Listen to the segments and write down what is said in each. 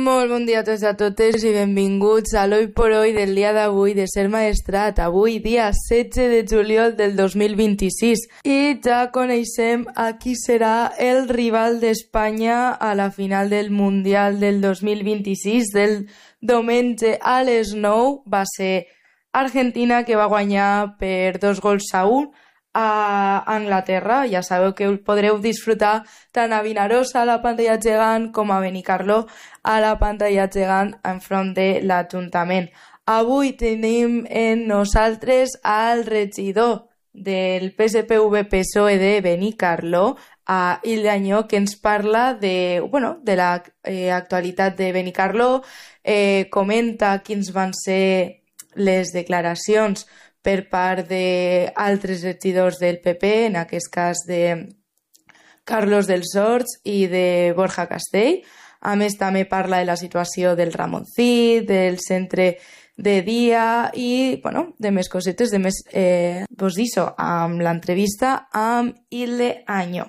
Molt bon dia a tots i a totes i benvinguts a l'Hoy por Hoy del dia d'avui de Ser Maestrat, avui dia 16 de juliol del 2026. I ja coneixem a qui serà el rival d'Espanya a la final del Mundial del 2026, del diumenge a les 9. Va ser Argentina, que va guanyar per 2-1 a Anglaterra. Ja sabeu que podreu disfrutar tant a Vinaròs a la pantalla gegant com a Benicarló a la pantalla gegant enfront de l'Ajuntament. Avui tenim en nosaltres al regidor del PSPV-PSOE de Benicarló, a Ildanyó, que ens parla de l'actualitat de Benicarló, comenta quins van ser les declaracions per part d'altres regidors del PP, en aquest cas de Carlos dels Horts i de Borja Castell. A més, també parla de la situació del Ramoncit, del centre de dia i, de més cosetes, de més, amb l'entrevista amb Ildanyó.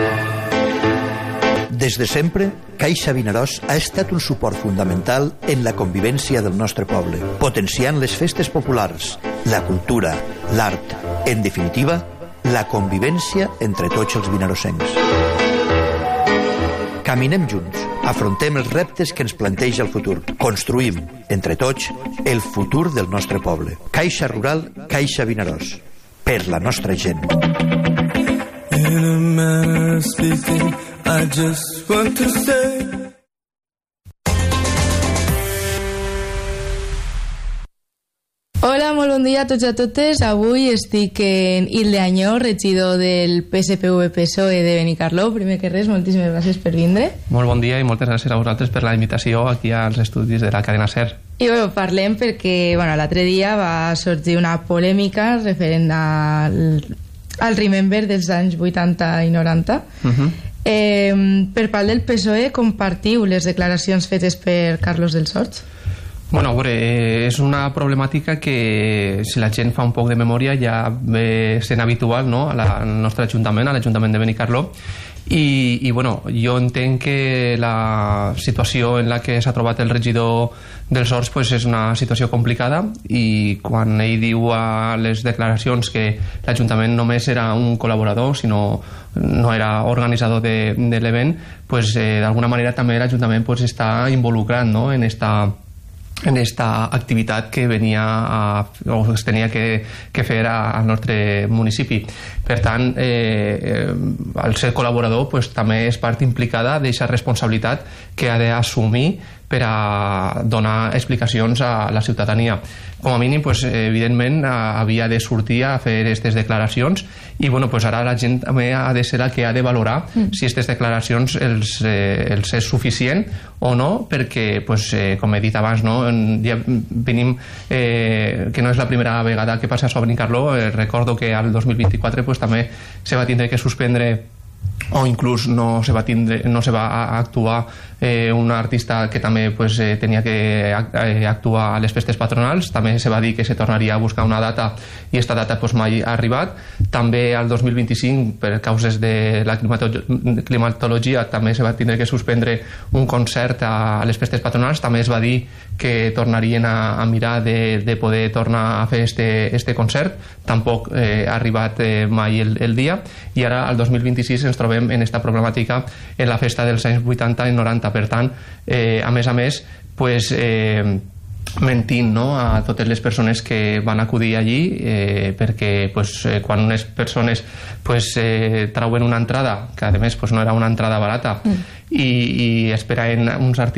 Des de sempre, Caixa Vinaròs ha estat un suport fundamental en la convivència del nostre poble, potenciant les festes populars, la cultura, l'art, en definitiva, la convivència entre tots els vinarossencs. Caminem junts, afrontem els reptes que ens planteja el futur, construïm, entre tots, el futur del nostre poble. Caixa Rural, Caixa Vinaròs, per la nostra gent. I just want to say. Hola, molt bon dia a tots i a totes. Avui estic en Ildanyó, regidor del PSPV-PSOE de Benicarló. Primer que res, moltíssimes gràcies per vindre. Molt bon dia i moltes gràcies a vosaltres per la invitació aquí als estudis de la cadena SER. I parlem perquè l'altre dia va sorgir una polèmica referent al Remember dels anys 80 i 90. Per part del PSOE, compartiu les declaracions fetes per Carlos dels Horts? Bueno, a veure, és una problemàtica que, si la gent fa un poc de memòria, ja ve sent habitual, no?, al nostre Ajuntament, a l'Ajuntament de Benicarló. I jo entenc que la situació en la que s'ha trobat el regidor dels Horts és una situació complicada, i quan ell diu a les declaracions que l'Ajuntament només era un col·laborador, sinó no era organitzador de l'event, d'alguna manera també l'Ajuntament està involucrat, no?, en esta activitat que es tenia que fer al nostre municipi. Per tant, al ser col·laborador també és part implicada d'aquesta responsabilitat que ha d'assumir per a donar explicacions a la ciutadania. Com a mínim, evidentment, havia de sortir a fer aquestes declaracions i ara la gent també ha de ser la que ha de valorar si aquestes declaracions els és suficient o no, perquè, com he dit abans, ja venim que no és la primera vegada que passa això a Benicarló. Recordo que al 2024 també se va tindre que suspendre o inclús no se va actuar un artista que també tenia que actuar a les festes patronals. També se va dir que se tornaria a buscar una data i aquesta data mai ha arribat. També al 2025, per causes de la climatologia, també se va tindre que suspendre un concert a les festes patronals. També es va dir que tornarien a mirar de poder tornar a fer este concert. Tampoc ha arribat mai el dia, i ara al 2026 ens trobem en esta problemàtica en la festa dels anys 80 i 90. Per tant, a més, mentint a totes les persones que van acudir allí, perquè quan unes persones trauen una entrada, que a més no era una entrada barata, i esperaven uns artistes